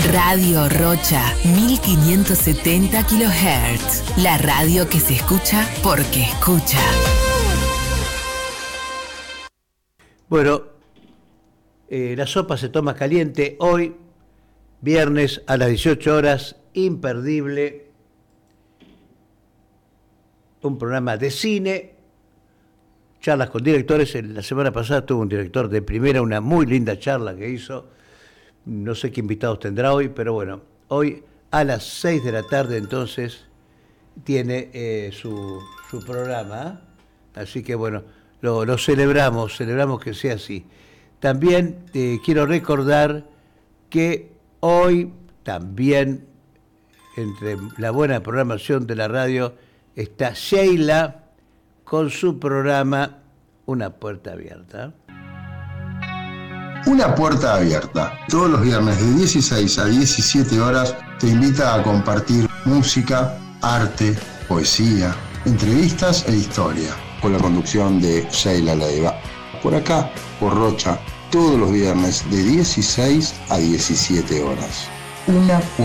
Radio Rocha, 1570 kHz. La radio que se escucha porque escucha. Bueno, la sopa se toma caliente hoy, viernes a las 18 horas, imperdible. Un programa de cine, charlas con directores. La semana pasada tuvo un director de primera, una muy linda charla que hizo. No sé qué invitados tendrá hoy, pero bueno, hoy a las 6 de la tarde entonces tiene su programa. Así que bueno, lo celebramos que sea así. También quiero recordar que hoy también, entre la buena programación de la radio, está Sheila con su programa Una Puerta Abierta. Una Puerta Abierta. Todos los viernes de 16 a 17 horas te invita a compartir música, arte, poesía, entrevistas e historia. Con la conducción de Sheila Leiva. Por acá, por Rocha, todos los viernes de 16 a 17 horas. Una